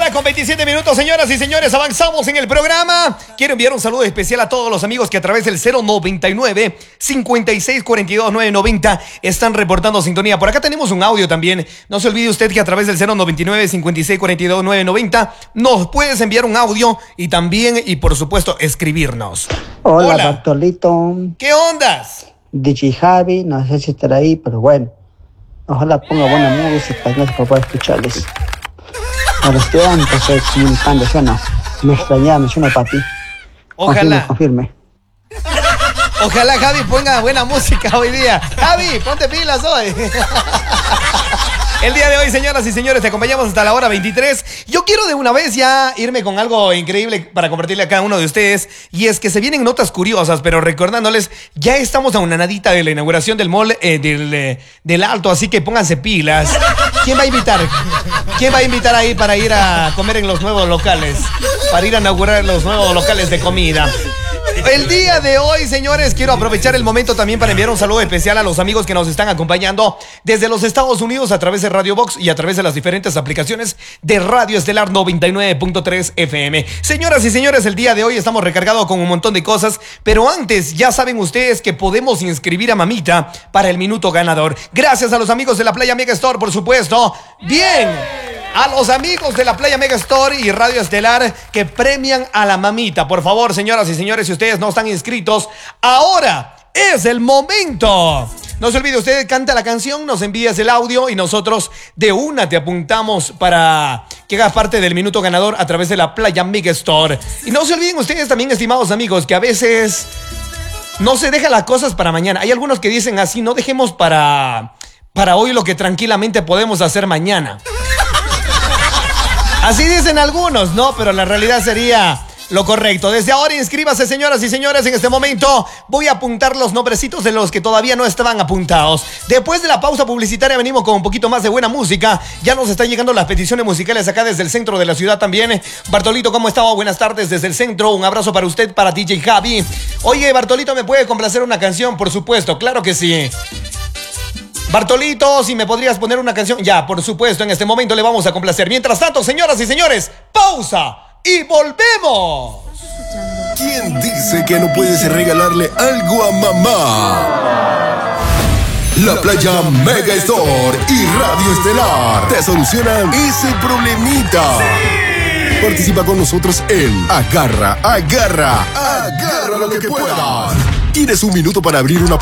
con 27 minutos, señoras y señores, avanzamos en el programa. Quiero enviar un saludo especial a todos los amigos que a través del 099-5642-990 están reportando sintonía. Por acá tenemos un audio también. No se olvide usted que a través del 099-5642-990 nos puedes enviar un audio y también, y por supuesto, escribirnos. Hola. Bartolito. ¿Qué ondas? DJ Javi, no sé si estará ahí, pero bueno. Ojalá ponga buena música, no se pueda escucharles. A los estudiantes comunicando, ¿sí o no? Me extrañaba, suena para ti. Ojalá. Confirme. Ojalá Javi ponga buena música hoy día. Javi, ponte pilas hoy. El día de hoy, señoras y señores, te acompañamos hasta la hora 23. Yo quiero de una vez ya irme con algo increíble para compartirle a cada uno de ustedes. Y es que se vienen notas curiosas, pero recordándoles, ya estamos a una nadita de la inauguración del mall del Alto, así que pónganse pilas. ¿Quién va a invitar? ¿Quién va a invitar ahí para ir a comer en los nuevos locales? Para ir a inaugurar los nuevos locales de comida. El día de hoy, señores, quiero aprovechar el momento también para enviar un saludo especial a los amigos que nos están acompañando desde los Estados Unidos a través de Radio Box y a través de las diferentes aplicaciones de Radio Estelar 99.3 FM. Señoras y señores, el día de hoy estamos recargados con un montón de cosas, pero antes ya saben ustedes que podemos inscribir a Mamita para el minuto ganador. Gracias a los amigos de la Playa Mega Store, por supuesto. Bien. A los amigos de la Playa Mega Store y Radio Estelar que premian a la mamita. Por favor, señoras y señores, si ustedes no están inscritos, ahora es el momento. No se olvide, usted canta la canción, nos envías el audio y nosotros de una te apuntamos para que hagas parte del minuto ganador a través de la Playa Mega Store. Y no se olviden ustedes también, estimados amigos, que a veces no se dejan las cosas para mañana. Hay algunos que dicen así, no dejemos para hoy lo que tranquilamente podemos hacer mañana. Así dicen algunos, ¿no? Pero la realidad sería lo correcto. Desde ahora inscríbase, señoras y señores. En este momento voy a apuntar los nombrecitos de los que todavía no estaban apuntados. Después de la pausa publicitaria venimos con un poquito más de buena música. Ya nos están llegando las peticiones musicales acá desde el centro de la ciudad también. Bartolito, ¿cómo está? Buenas tardes desde el centro. Un abrazo para usted, para DJ Javi. Oye, Bartolito, ¿me puede complacer una canción? Por supuesto, claro que sí. Bartolito, si me podrías poner una canción. Ya, por supuesto, en este momento le vamos a complacer. Mientras tanto, señoras y señores, pausa y volvemos. ¿Quién dice que no puedes regalarle algo a mamá? La Playa Mega Store y Radio Estelar te solucionan ese problemita. Participa con nosotros en Agarra lo que puedas. Tienes un minuto para abrir una